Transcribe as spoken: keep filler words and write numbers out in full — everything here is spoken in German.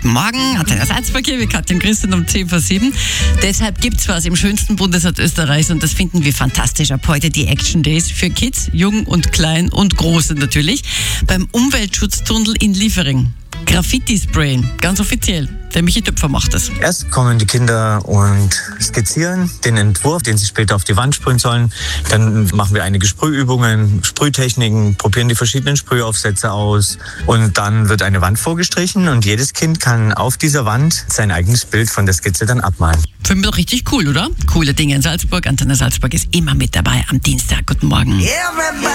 Guten Morgen, Antenne Salzburg hier, wir Katja und Christian um zehn vor sieben. Deshalb gibt's was im schönsten Bundesland Österreichs und das finden wir fantastisch. Ab heute die Action Days für Kids, Jung und Klein und Große natürlich. Beim Umweltschutztunnel in Liefering. Graffiti-Sprayen, ganz offiziell. Der Michi Töpfer macht das. Erst kommen die Kinder und skizzieren den Entwurf, den sie später auf die Wand sprühen sollen. Dann machen wir einige Sprühübungen, Sprühtechniken, probieren die verschiedenen Sprühaufsätze aus. Und dann wird eine Wand vorgestrichen und jedes Kind kann auf dieser Wand sein eigenes Bild von der Skizze dann abmalen. Finden wir doch richtig cool, oder? Coole Dinge in Salzburg. Antenne Salzburg ist immer mit dabei am Dienstag. Guten Morgen.